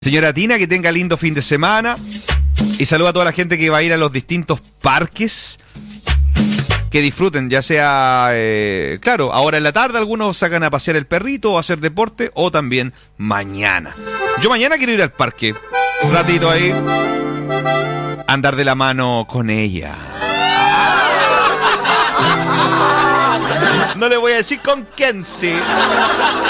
Señora Tina, que tenga lindo fin de semana. Y saluda a toda la gente que va a ir a los distintos parques. Que disfruten, ya sea, claro, ahora en la tarde algunos sacan a pasear el perrito o a hacer deporte, o también mañana. Yo mañana quiero ir al parque, un ratito ahí, andar de la mano con ella. No le voy a decir con quién, sí.